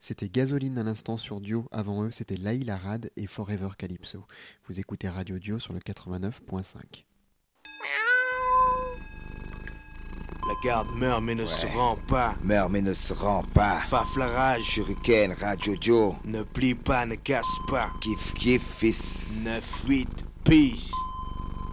C'était Gasoline à l'instant sur Dio. Avant eux, c'était Laïla Rad et Forever Calypso. Vous écoutez Radio Dio sur le 89.5. La garde meurt mais ne se rend pas. Meurt mais ne se rend pas. Faf la rage. Shuriken, Radio Dio. Ne plie pas, ne casse pas. Kiff kiff fils. 9-8, peace.